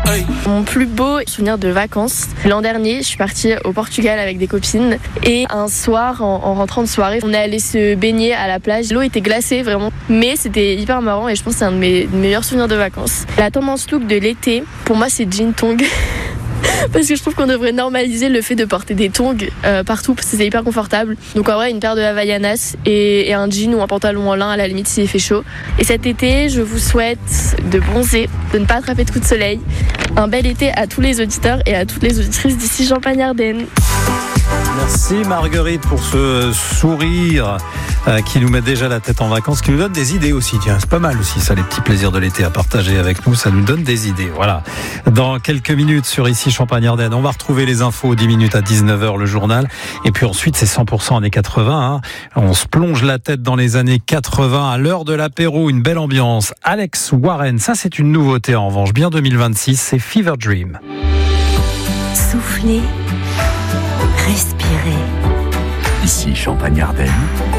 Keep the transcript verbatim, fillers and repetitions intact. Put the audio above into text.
Mon plus beau souvenir de vacances, l'an dernier, je suis partie au Portugal avec des copines et un soir, en, en rentrant de soirée, on est allé se baigner à la plage. L'eau était glacée vraiment, mais c'était hyper marrant et je pense que c'est un de mes meilleurs souvenirs de vacances. La tendance look de l'été, pour moi, c'est jean tongs. Parce que je trouve qu'on devrait normaliser le fait de porter des tongs euh, partout parce que c'est hyper confortable. Donc en vrai, une paire de Havaianas et, et un jean ou un pantalon en lin à la limite s'il fait chaud. Et cet été, je vous souhaite de bronzer, de ne pas attraper de coups de soleil. Un bel été à tous les auditeurs et à toutes les auditrices d'ici Champagne-Ardenne. Merci Marguerite pour ce sourire euh, qui nous met déjà la tête en vacances, qui nous donne des idées aussi. Tiens, c'est pas mal aussi ça, les petits plaisirs de l'été à partager avec nous, ça nous donne des idées. Voilà. Dans quelques minutes sur Ici Champagne-Ardenne, on va retrouver les infos, dix minutes à dix-neuf heures le journal. Et puis ensuite, c'est cent pour cent années quatre-vingts. Hein. On se plonge la tête dans les années quatre-vingts à l'heure de l'apéro, une belle ambiance. Alex Warren, ça c'est une nouveauté en revanche, bien deux mille vingt-six, c'est Fever Dream. Soufflez, respirez. Ici Champagne-Ardenne.